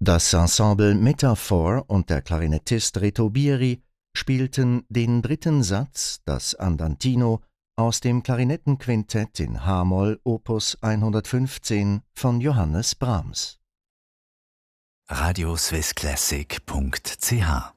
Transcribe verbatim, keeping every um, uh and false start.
Das Ensemble Metaphor und der Klarinettist Reto Bieri spielten den dritten Satz, das Andantino, aus dem Klarinettenquintett in H-Moll Opus hundertfünfzehn von Johannes Brahms. radioswissclassic punkt c h